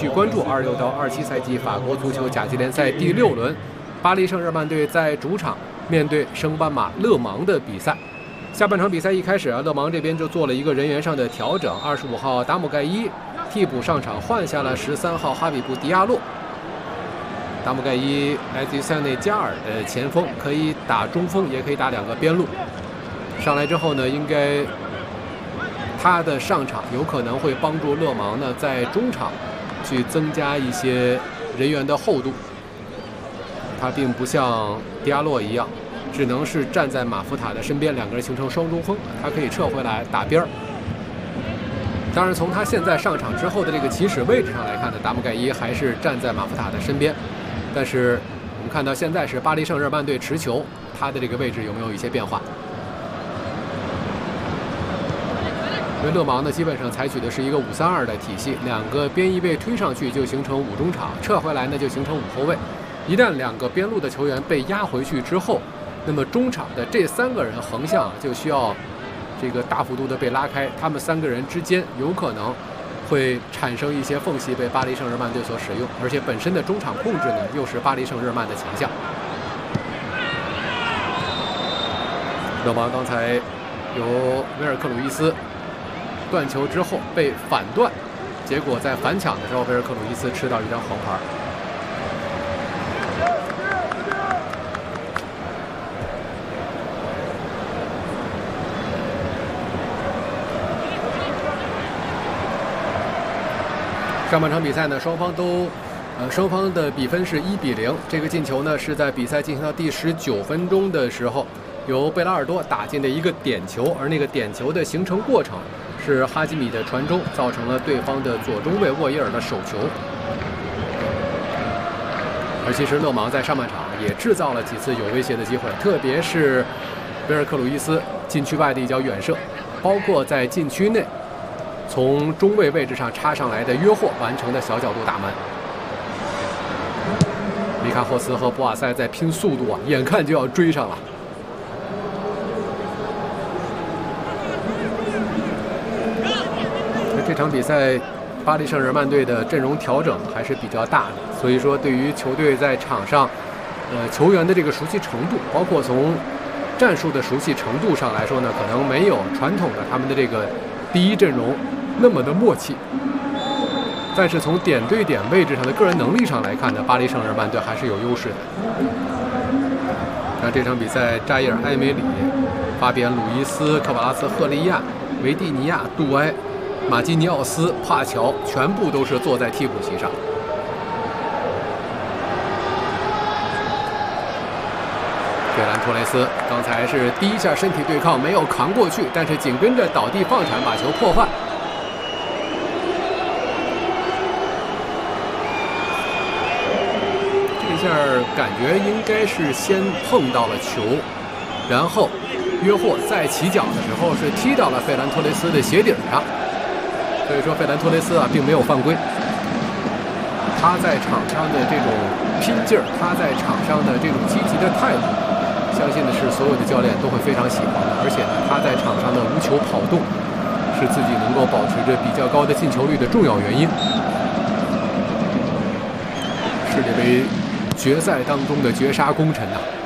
续关注26到27赛季法国足球甲级联赛第6轮，巴黎圣日耳曼队在主场面对升班马勒芒的比赛。下半场比赛一开始勒芒这边就做了一个人员上的调整，25号达姆盖伊替补上场，换下了13号哈比布迪亚洛。达姆盖伊来自于塞内加尔的前锋，可以打中锋，也可以打2个边路。上来之后呢，应该他的上场有可能会帮助勒芒呢在中场去增加一些人员的厚度。他并不像迪亚洛一样，只能是站在马福塔的身边，2个人形成双中锋，他可以撤回来打边儿。当然，从他现在上场之后的这个起始位置上来看呢，达姆盖伊还是站在马福塔的身边。但是我们看到现在是巴黎圣日耳曼队持球，他的这个位置有没有一些变化？因为勒芒呢，基本上采取的是一个5-3-2的体系，2个边翼位推上去就形成5中场，撤回来呢就形成5后卫。一旦2个边路的球员被压回去之后，那么中场的这3个人横向就需要这个大幅度的被拉开，他们3个人之间有可能会产生一些缝隙，被巴黎圣日耳曼队所使用，而且本身的中场控制呢又是巴黎圣日耳曼的强项。勒芒刚才由维尔克鲁伊斯断球之后被反断，结果在反抢的时候，维尔克鲁伊斯吃到一张黄牌。上半场比赛呢，双方的比分是1-0。这个进球呢是在比赛进行到第19分钟的时候，由贝拉尔多打进的一个点球，而那个点球的形成过程是哈基米的传中，造成了对方的左中卫沃伊尔的手球。而其实勒芒在上半场也制造了几次有威胁的机会，特别是维尔克鲁伊斯禁区外的一脚远射，包括在禁区内从中卫位置上插上来的约霍完成的小角度打门。米卡霍斯和博瓦塞在拼速度啊，眼看就要追上了。这场比赛，巴黎圣日耳曼队的阵容调整还是比较大的，所以说对于球队在场上，球员的这个熟悉程度，包括从战术的熟悉程度上来说呢，可能没有传统的他们的这个第一阵容那么的默契。但是从点对点位置上的个人能力上来看呢，巴黎圣日耳曼队还是有优势的。那这场比赛，扎伊尔·埃梅里、法比安·鲁伊斯、科瓦拉斯·赫利亚、维蒂尼亚、杜埃、马基尼奥斯、帕乔全部都是坐在替补席上。费兰托雷斯刚才是第一下身体对抗没有扛过去，但是紧跟着倒地放铲把球破坏。这下感觉应该是先碰到了球，然后约霍在起脚的时候是踢到了费兰托雷斯的鞋底上，所以说费兰托雷斯啊并没有犯规。他在场上的这种拼劲儿，他在场上的这种积极的态度，相信的是所有的教练都会非常喜欢的。而且呢，他在场上的无球跑动是自己能够保持着比较高的进球率的重要原因。世界杯决赛当中的绝杀功臣呐！